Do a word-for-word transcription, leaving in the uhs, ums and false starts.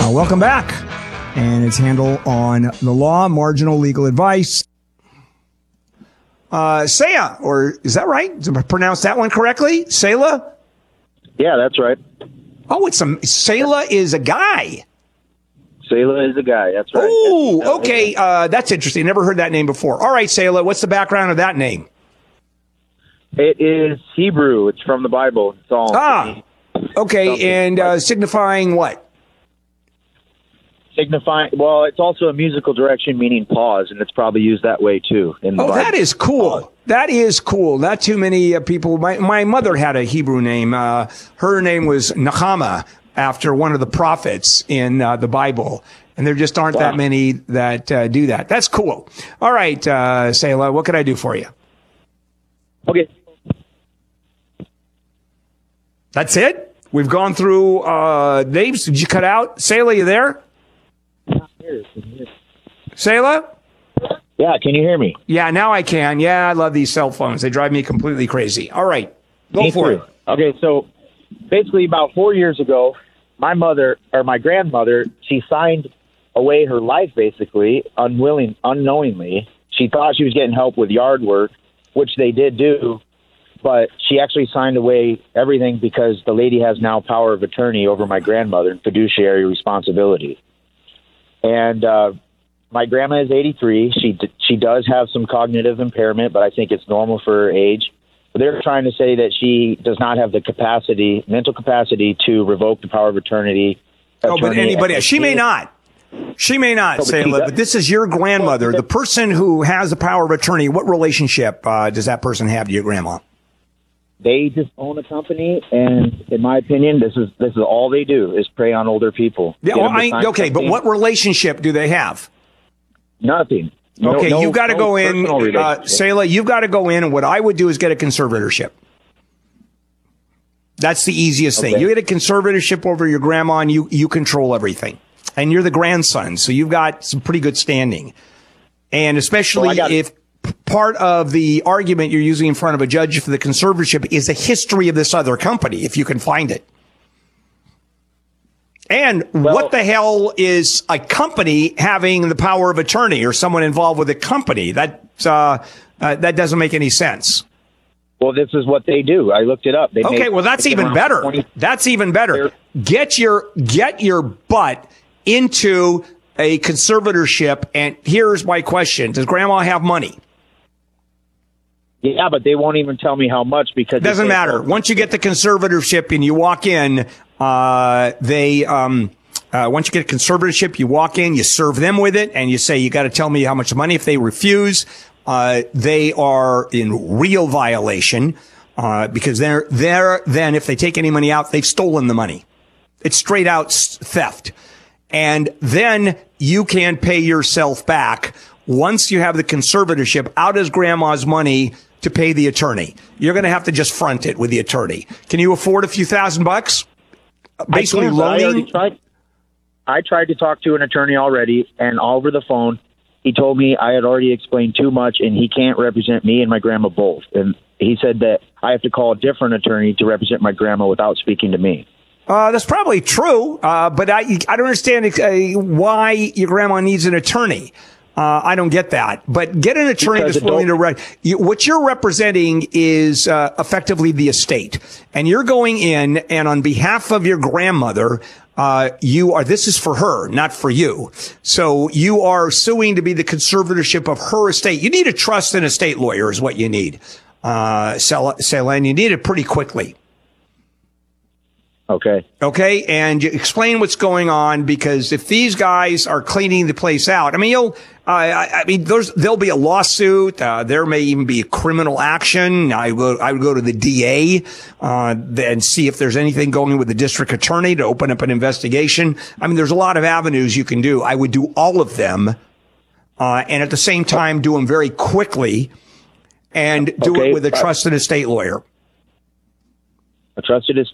Uh, welcome back. And its handle on the law, marginal legal advice. Uh, Saya, or is that right? Did I pronounce that one correctly? Selah? Yeah, that's right. Oh, it's a Selah is a guy. Selah is a guy. That's right. Oh, okay. Uh, that's interesting. Never heard that name before. All right, Selah, what's the background of that name? It is Hebrew. It's from the Bible. It's all Ah, okay. And uh, signifying what? Signifying, well, it's also a musical direction, meaning pause, and it's probably used that way too. In the oh, Bible. that is cool. That is cool. Not too many uh, people. My my mother had a Hebrew name. Uh, her name was Nahama, after one of the prophets in uh, the Bible. And there just aren't Wow. that many that uh, do that. That's cool. All right, uh, Selah, what can I do for you? Okay. That's it? We've gone through uh, names. Did you cut out? Selah, you there? Selah? Yeah, can you hear me? Yeah, now I can. Yeah, I love these cell phones. They drive me completely crazy. All right, go Me for too. it. Okay, so basically about four years ago, my mother, or my grandmother, she signed away her life, basically, unwilling, unknowingly. She thought she was getting help with yard work, which they did do, but she actually signed away everything because the lady has now power of attorney over my grandmother and fiduciary responsibility. And uh, my grandma is eighty-three. She d- she does have some cognitive impairment, but I think it's normal for her age. But they're trying to say that she does not have the capacity, mental capacity, to revoke the power of attorney. Oh, but attorney anybody, at- she may not. She may not, No, but she Selah, does. but this is your grandmother. The person who has the power of attorney, what relationship uh, does that person have to your grandma? They just own a company, and in my opinion, this is this is all they do is prey on older people. Yeah, Get well, them to I, sign okay, but something. what relationship do they have? Nothing. No- Okay, no- you've got to no go in, personal uh, relationship. Selah, you've got to go in, and what I would do is get a conservatorship. That's the easiest thing. Okay. You get a conservatorship over your grandma, and you, you control everything. And you're the grandson, so you've got some pretty good standing. And especially Well, I got- if part of the argument you're using in front of a judge for the conservatorship is the history of this other company, if you can find it. And Well- what the hell is a company having the power of attorney or someone involved with a company? That uh, uh, that doesn't make any sense. Well, this is what they do. I looked it up. They Okay, make- well that's they even around better. twenty That's even better. Get your get your butt into a conservatorship. And here's my question: does Grandma have money? Yeah, but they won't even tell me how much because Doesn't they- matter. Once you get the conservatorship and you walk in, uh, they, um, uh, once you get a conservatorship, you walk in, you serve them with it, and you say, you got to tell me how much money. If they refuse, uh, they are in real violation, uh, because they're, they're, then if they take any money out, they've stolen the money. It's straight out s- theft. And then you can pay yourself back once you have the conservatorship out as grandma's money to pay the attorney. You're going to have to just front it with the attorney. Can you afford a few thousand bucks? Basically I can, but I already loaning. tried, I tried to talk to an attorney already, and over the phone, he told me I had already explained too much, and he can't represent me and my grandma both. And he said that I have to call a different attorney to represent my grandma without speaking to me. Uh, that's probably true, uh, but I, I don't understand uh, why your grandma needs an attorney. Uh, I don't get that. But get an attorney Because that's adult- willing to re- you, what you're representing is uh, effectively the estate. And you're going in and on behalf of your grandmother, uh, you are, this is for her, not for you. So you are suing to be the conservatorship of her estate. You need a trust and estate lawyer is what you need, uh, Selah, Selah, and you need it pretty quickly. Okay. Okay, and you explain what's going on, because if these guys are cleaning the place out, I mean, you'll, uh, I, I mean, there's there'll be a lawsuit. Uh, there may even be a criminal action. I would I would go to the D A uh, and see if there's anything going with the district attorney to open up an investigation. I mean, there's a lot of avenues you can do. I would do all of them, uh, and at the same time do them very quickly, and do Okay, it with a uh, trusted estate lawyer. A trusted